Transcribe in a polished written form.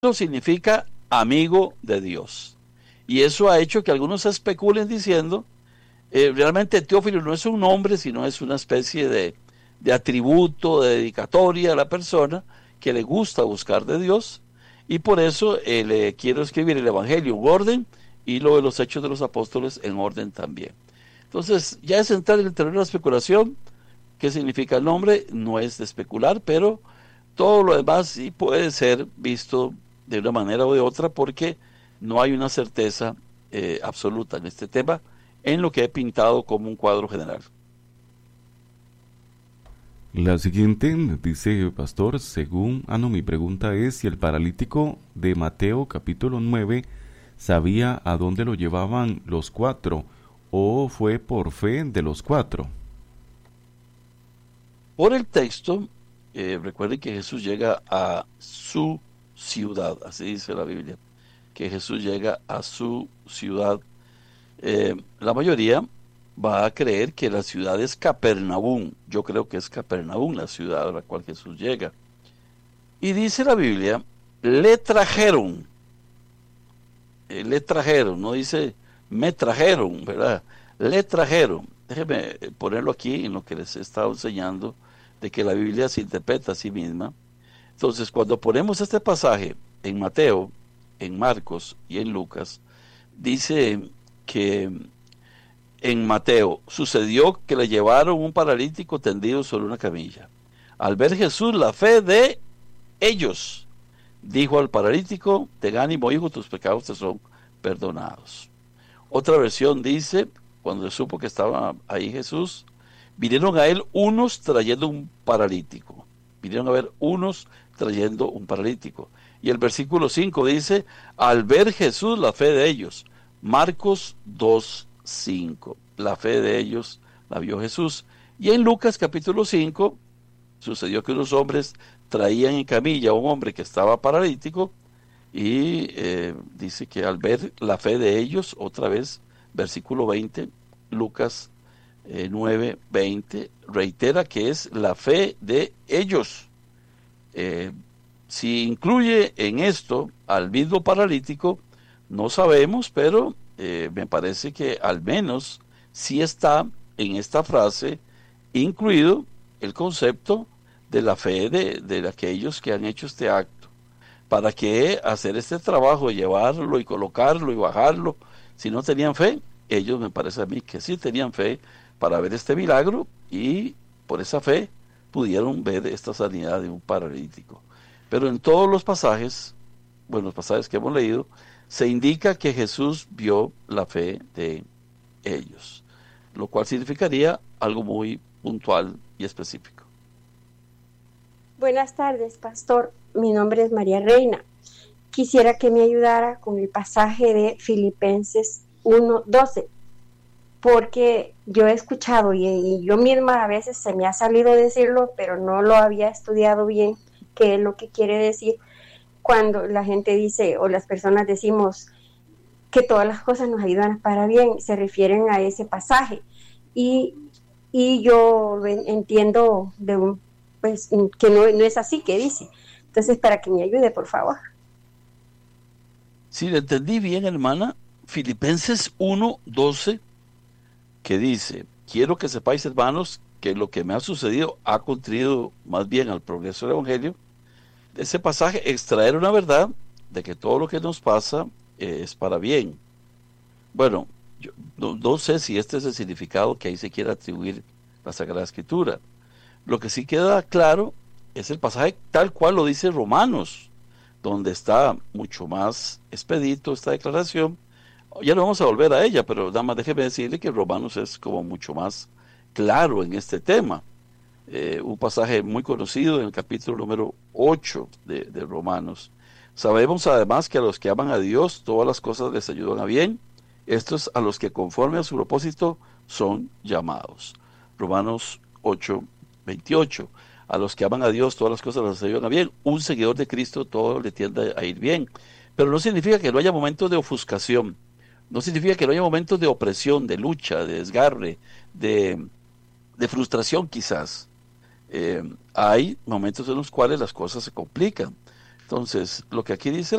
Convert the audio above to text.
significa amigo de Dios. Y eso ha hecho que algunos especulen diciendo, realmente Teófilo no es un nombre, sino es una especie de atributo, de dedicatoria a la persona que le gusta buscar de Dios, y por eso le quiero escribir el Evangelio en orden y lo de los Hechos de los Apóstoles en orden también. Entonces, ya es entrar en el terreno de la especulación. ¿Qué significa el nombre? No es de especular, pero todo lo demás sí puede ser visto de una manera o de otra, porque no hay una certeza absoluta en este tema, en lo que he pintado como un cuadro general. La siguiente dice, pastor, mi pregunta es si el paralítico de Mateo capítulo 9 sabía a dónde lo llevaban los cuatro, o fue por fe de los cuatro. Por el texto, recuerden que Jesús llega a su ciudad, así dice la Biblia, que Jesús llega a su ciudad. La mayoría va a creer que la ciudad es Capernaum. Yo creo que es Capernaum la ciudad a la cual Jesús llega. Y dice la Biblia, le trajeron, no dice me trajeron, ¿verdad? Le trajeron. Déjenme ponerlo aquí en lo que les he estado enseñando, de que la Biblia se interpreta a sí misma. Entonces, cuando ponemos este pasaje en Mateo, en Marcos y en Lucas, dice que en Mateo sucedió que le llevaron un paralítico tendido sobre una camilla. Al ver Jesús la fe de ellos, dijo al paralítico, ten ánimo, hijo, tus pecados te son perdonados. Otra versión dice, cuando supo que estaba ahí Jesús, vinieron a él unos trayendo un paralítico. Vinieron a ver unos trayendo un paralítico. Y el versículo 5 dice, al ver Jesús la fe de ellos. Marcos 2:5. La fe de ellos la vio Jesús. Y en Lucas capítulo 5, sucedió que unos hombres traían en camilla a un hombre que estaba paralítico, y dice que al ver la fe de ellos, otra vez, versículo 20, Lucas 9:20, reitera que es la fe de ellos. Si incluye en esto al mismo paralítico, no sabemos, pero me parece que al menos sí está en esta frase incluido el concepto de la fe de aquellos que han hecho este acto. ¿Para qué hacer este trabajo de llevarlo y colocarlo y bajarlo si no tenían fe? Ellos, me parece a mí, que sí tenían fe para ver este milagro, y por esa fe pudieron ver esta sanidad de un paralítico. Pero en todos los pasajes, bueno, los pasajes que hemos leído, se indica que Jesús vio la fe de ellos, lo cual significaría algo muy puntual y específico. Buenas tardes, pastor. Mi nombre es María Reina. Quisiera que me ayudara con el pasaje de Filipenses 1:12, porque yo he escuchado y yo misma a veces se me ha salido decirlo, pero no lo había estudiado bien, qué es lo que quiere decir cuando la gente dice, o las personas decimos, que todas las cosas nos ayudan para bien, se refieren a ese pasaje. Y yo entiendo pues, que no es así que dice. Entonces, para que me ayude, por favor. Si le entendí bien, hermana, Filipenses 1:12, que dice, quiero que sepáis, hermanos, que lo que me ha sucedido ha contribuido más bien al progreso del Evangelio. De ese pasaje, extraer una verdad de que todo lo que nos pasa es para bien. Bueno, yo no sé si este es el significado que ahí se quiere atribuir la Sagrada Escritura. Lo que sí queda claro es el pasaje tal cual lo dice Romanos, donde está mucho más expedito esta declaración. Ya no vamos a volver a ella, pero nada más déjeme decirle que Romanos es como mucho más claro en este tema. Un pasaje muy conocido en el capítulo número 8 de Romanos. Sabemos además que a los que aman a Dios, todas las cosas les ayudan a bien. Estos a los que conforme a su propósito son llamados. Romanos 8:28. A los que aman a Dios, todas las cosas les ayudan a bien. Un seguidor de Cristo, todo le tiende a ir bien. Pero no significa que no haya momentos de ofuscación. No significa que no haya momentos de opresión, de lucha, de desgarre, de frustración quizás. Hay momentos en los cuales las cosas se complican. Entonces, lo que aquí dice